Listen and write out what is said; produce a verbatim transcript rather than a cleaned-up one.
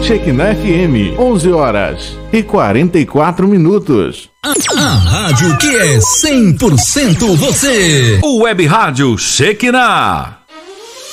Shekinah F M, onze horas e quarenta e quatro minutos. A, a rádio que é cem por cento você. O Web Rádio Shekinah.